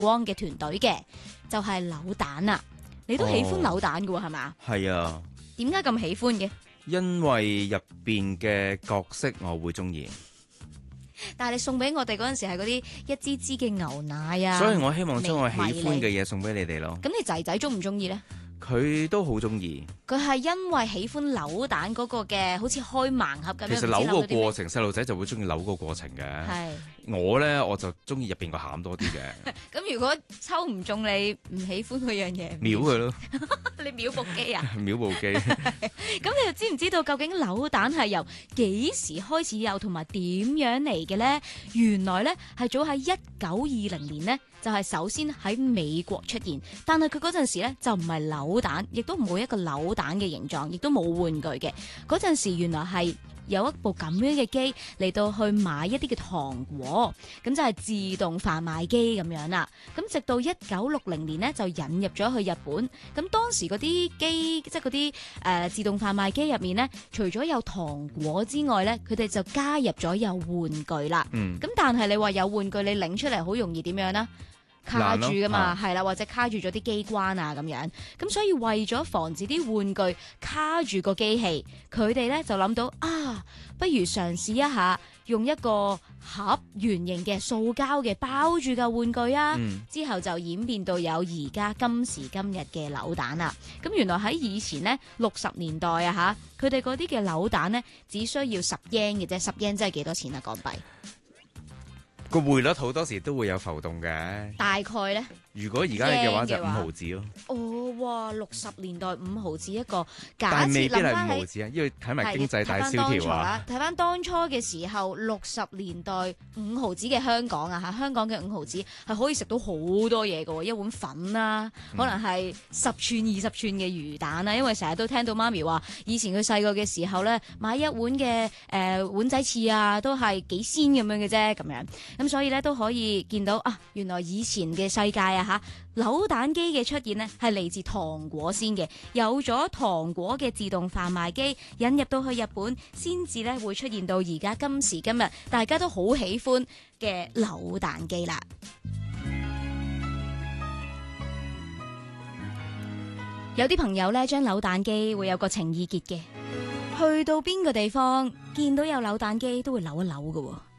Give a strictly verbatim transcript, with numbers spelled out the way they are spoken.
光嘅團隊嘅，就係扭蛋啊！你都喜歡扭蛋㗎喎，係嘛？ 係啊， 點解咁喜歡嘅？ 因為入邊嘅角色我會中意， 但係你送俾我哋嗰陣時係嗰啲一支支嘅牛奶啊， 所以我希望將我喜迷歡嘅嘢送俾你哋咯。 咁你仔仔中唔中意咧？ 佢都好中意。 佢係因為喜歡扭蛋嗰個嘅，好似開盲盒咁樣。 其實扭個過程， 唔細路仔就會中意扭個過程嘅。 係我咧我就中意入邊個餡多啲嘅。 咁如果抽唔中你唔喜歡嗰樣嘢， 秒佢咯， 你秒部機啊？ 秒部機。 咁你又知唔知道究竟扭蛋係由幾時開始有，同埋點樣嚟嘅咧？原來咧係早喺一九二零年呢，就係首先喺美國出現，但係佢嗰陣時咧就唔係扭蛋，亦都冇一個扭蛋嘅形狀，亦都冇玩具嘅。嗰陣時原來係有一部咁樣嘅機嚟到去買一啲嘅糖果，咁就係自動販賣機咁樣啦。咁直到一九六零年呢，就引入咗去日本。咁當時嗰啲機，即係嗰啲誒自動販賣機入面呢，除咗有糖果之外呢，佢哋就加入咗有玩具啦。 嗯。 咁但係你話有玩具，你拎出嚟好容易點樣呢？卡住噶嘛，係啦，或者卡住咗啲機關啊咁樣，咁所以為咗防止啲玩具卡住個機器，佢哋咧就諗到啊，不如嘗試一下用一個盒圓形嘅塑膠嘅包住嘅玩具啊， 嗯、 之後就演變到有而家今時今日嘅扭蛋啦。咁原來喺以前呢，六十年代啊吓，佢哋嗰啲嘅扭蛋呢，只需要十 yen 嘅啫，十 yen 真係幾多錢啊港幣？ 個匯率好多時都會有浮動嘅， 大概咧。 如果而家嘅話就五毫子咯。 哦，哇！六十年代五毫子一個，假但係設未必係五諗翻起毫子啊，因為睇埋經濟大蕭條啊。 睇翻當初嘅時候，六十年代五毫子嘅香港啊嚇，香港嘅五毫子係可以食到好多嘢嘅喎，一碗粉啦，可能係十寸二十寸嘅魚蛋啦，因為成日都聽到媽咪話，以前佢細個嘅時候咧，買一碗嘅誒、呃、碗仔翅啊，都係幾仙咁樣嘅啫，咁樣咁所以咧都可以見到啊，原來以前嘅世界啊嚇，扭蛋機嘅出現呢係嚟自糖果先嘅，有咗糖果嘅自動販賣機引入到去日本，先至咧會出現到而家今時今日大家都好喜歡嘅扭蛋機啦。有啲朋友咧將扭蛋機會有個情意結嘅，去到邊個地方見到有扭蛋機都會扭一扭㗎喎。